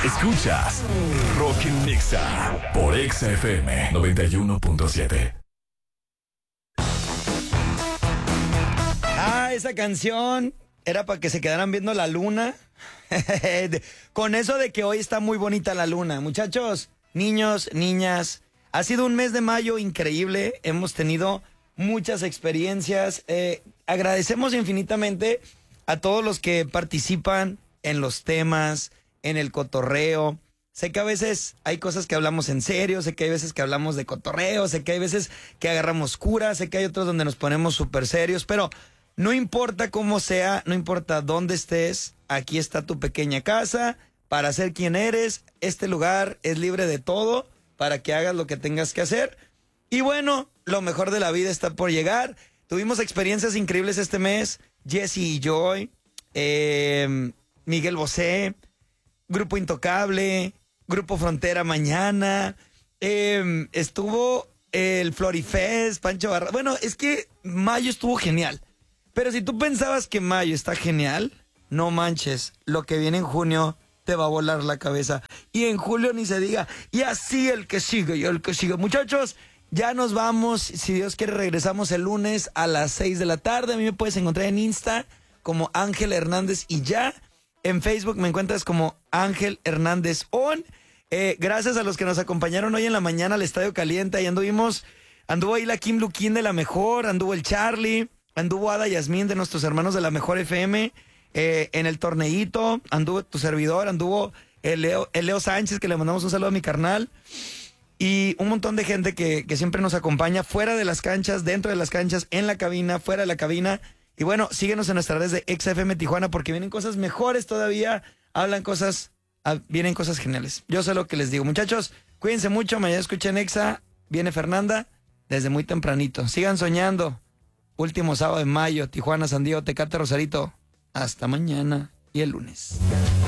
Escuchas Rock en Nexa por Exa FM 91.7. Esa canción era para que se quedaran viendo la luna. Con eso de que hoy está muy bonita la luna. Muchachos, niños, niñas, ha sido un mes de mayo increíble. Hemos tenido muchas experiencias. Agradecemos infinitamente a todos los que participan en los temas, en el cotorreo. Sé que a veces hay cosas que hablamos en serio, sé que hay veces que hablamos de cotorreo, sé que hay veces que agarramos cura, sé que hay otros donde nos ponemos súper serios, pero no importa cómo sea, no importa dónde estés, aquí está tu pequeña casa para ser quien eres. Este lugar es libre de todo para que hagas lo que tengas que hacer. Y bueno, lo mejor de la vida está por llegar. Tuvimos experiencias increíbles este mes. Jesse y Joy, Miguel Bosé, Grupo Intocable, Grupo Frontera mañana, estuvo el Florifest, Pancho Barra. Bueno, es que mayo estuvo genial. Pero si tú pensabas que mayo está genial, no manches, lo que viene en junio te va a volar la cabeza. Y en julio ni se diga. Y así el que sigue y el que sigue. Muchachos, ya nos vamos. Si Dios quiere, regresamos el lunes a las 6 de la tarde. A mí me puedes encontrar en Insta como Ángel Hernández y ya. En Facebook me encuentras como Ángel Hernández On. Gracias a los que nos acompañaron hoy en la mañana al Estadio Caliente. Ahí anduvo ahí la Kim Luquín de La Mejor, anduvo el Charlie, anduvo Ada Yasmín de nuestros hermanos de La Mejor FM. En el torneíto anduvo tu servidor, anduvo el Leo Sánchez, que le mandamos un saludo a mi carnal. Y un montón de gente que siempre nos acompaña fuera de las canchas, dentro de las canchas, en la cabina, fuera de la cabina. Y bueno, síguenos en nuestras redes de Exa FM Tijuana porque vienen cosas mejores todavía. Vienen cosas geniales. Yo sé lo que les digo. Muchachos, cuídense mucho. Mañana escuchen Exa. Viene Fernanda desde muy tempranito. Sigan soñando. Último sábado de mayo. Tijuana, San Diego, Tecate, Rosarito. Hasta mañana y el lunes.